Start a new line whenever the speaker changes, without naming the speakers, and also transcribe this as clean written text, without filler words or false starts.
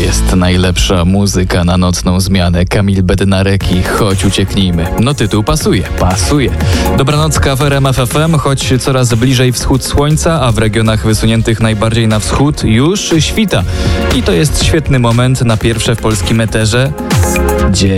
jest najlepsza muzyka na nocną zmianę. Kamil Bednarek i Chodź ucieknijmy. No tytuł pasuje. Dobranocka w RMF FM, choć coraz bliżej wschód słońca, a w regionach wysuniętych najbardziej na wschód już świta. I to jest świetny moment na pierwsze w polskim eterze